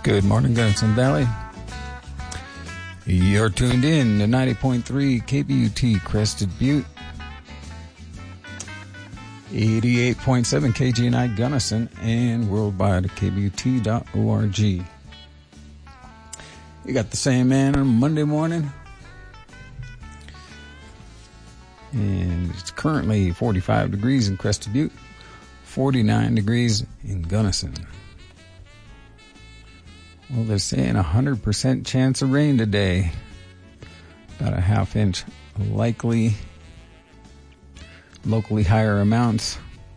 Good morning, Gunnison Valley. You're tuned in to 90.3 KBUT Crested Butte, 88.7 KGNI Gunnison, and worldwide at kbut.org. You got the same man on Monday morning, and it's currently 45 degrees in Crested Butte, 49 degrees in Gunnison. Well, they're saying 100% chance of rain today. About a half inch likely. Locally higher amounts.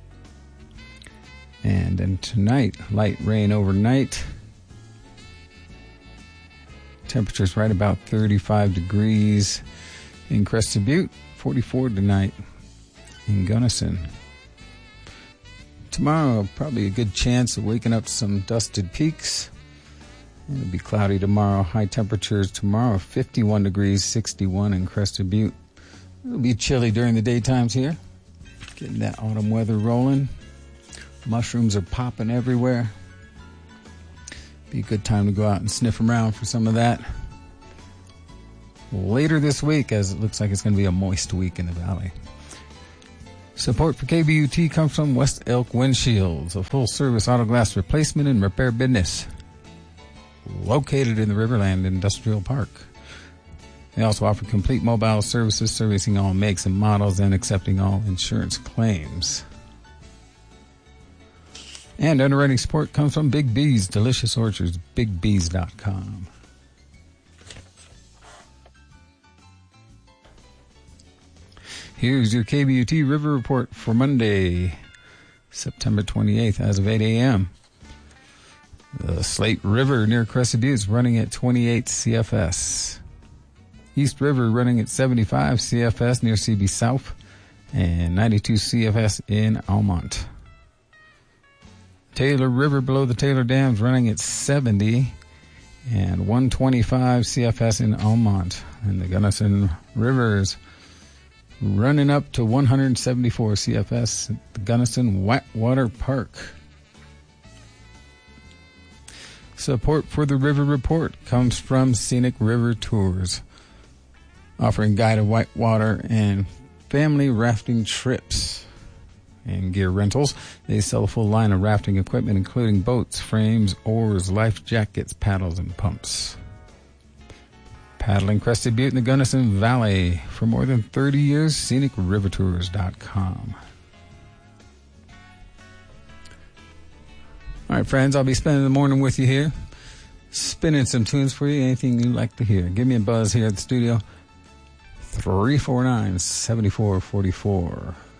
And then tonight, light rain overnight. Temperatures right about 35 degrees in Crested Butte. 44 tonight in Gunnison. Tomorrow, probably a good chance of waking up to some dusted peaks. It'll be cloudy tomorrow. High temperatures tomorrow, 51 degrees, 61 in Crested Butte. It'll be chilly during the daytimes here. Getting that autumn weather rolling. Mushrooms are popping everywhere. Be a good time to go out and sniff around for some of that. Later this week, as it looks like it's going to be a moist week in the valley. Support for KBUT comes from West Elk Windshields, a full-service auto glass replacement and repair business located in the Riverland Industrial Park. They also offer complete mobile services, servicing all makes and models and accepting all insurance claims. And underwriting support comes from Big B's Delicious Orchards, BigB's.com. Here's your KBUT River Report for Monday, September 28th, as of 8 a.m. The Slate River near Crested Butte is running at 28 CFS. East River running at 75 CFS near CB South and 92 CFS in Almont. Taylor River below the Taylor Dams running at 70 and 125 CFS in Almont. And the Gunnison River is running up to 174 CFS at the Gunnison Whitewater Park. Support for the River Report comes from Scenic River Tours, offering guided whitewater and family rafting trips and gear rentals. They sell a full line of rafting equipment, including boats, frames, oars, life jackets, paddles, and pumps. Paddling Crested Butte in the Gunnison Valley for more than 30 years, scenicrivertours.com. All right, friends, I'll be spending the morning with you here, spinning some tunes for you, anything you'd like to hear. Give me a buzz here at the studio, 349-7444.